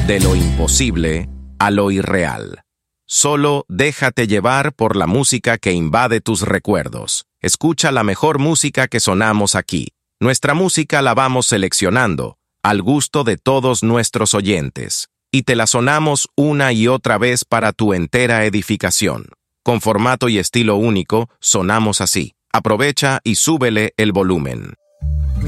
De lo imposible a lo irreal. Solo déjate llevar por la música que invade tus recuerdos. Escucha la mejor música que sonamos aquí. Nuestra música la vamos seleccionando, al gusto de todos nuestros oyentes, y te la sonamos una y otra vez para tu entera edificación. Con formato y estilo único, sonamos así. Aprovecha y súbele el volumen.